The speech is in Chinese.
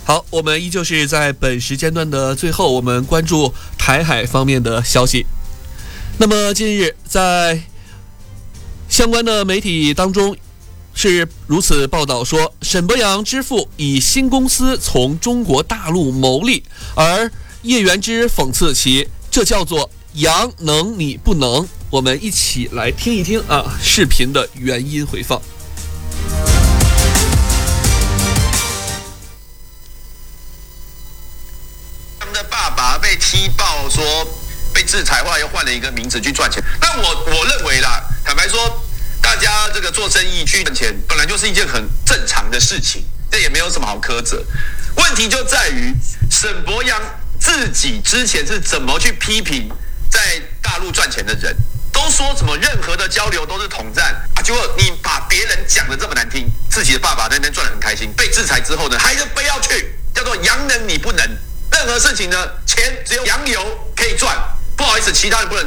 好，我们依旧是在本时间段的最后，我们关注台海方面的消息。那么近日在相关的媒体当中是如此报道说，沈伯洋之父以新公司从中国大陆牟利，而叶元之讽刺其这叫做洋能你不能。我们一起来听一听视频的原音回放。 被踢爆说被制裁，后来又换了一个名字去赚钱。但我认为啦，坦白说，大家这个做生意去赚钱，本来就是一件很正常的事情，这也没有什么好苛责。问题就在于沈伯洋自己之前是怎么去批评在大陆赚钱的人，都说什么任何的交流都是统战啊，结果你把别人讲的这么难听，自己的爸爸在那边赚得很开心，被制裁之后呢，还是非要去，叫做洋能你不能。任何事情呢，钱只有洋油可以赚，不好意思，其他人不能。